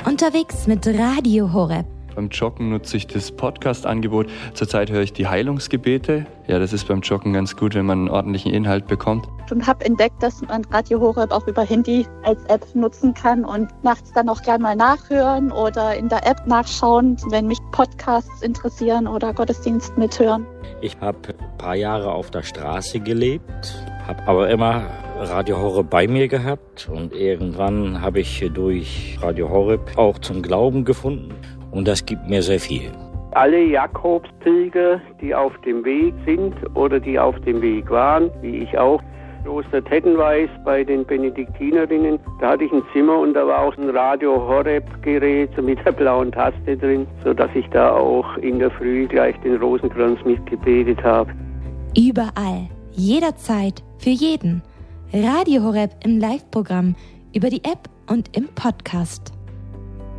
Unterwegs mit Radio Horeb. Beim Joggen nutze ich das Podcast-Angebot. Zurzeit höre ich die Heilungsgebete. Ja, das ist beim Joggen ganz gut, wenn man einen ordentlichen Inhalt bekommt. Und habe entdeckt, dass man Radio Horeb auch über Handy als App nutzen kann und nachts dann auch gerne mal nachhören oder in der App nachschauen, wenn mich Podcasts interessieren oder Gottesdienst mithören. Ich habe ein paar Jahre auf der Straße gelebt, habe aber immer Radio Horeb bei mir gehabt und irgendwann habe ich durch Radio Horeb auch zum Glauben gefunden und das gibt mir sehr viel. Alle Jakobspilger, die auf dem Weg sind oder die auf dem Weg waren, wie ich auch, Kloster Tettenweis bei den Benediktinerinnen, da hatte ich ein Zimmer und da war auch ein Radio Horeb-Gerät so mit der blauen Taste drin, sodass ich da auch in der Früh gleich den Rosenkranz mitgebetet habe. Überall, jederzeit, für jeden. Radio Horeb im Live-Programm, über die App und im Podcast.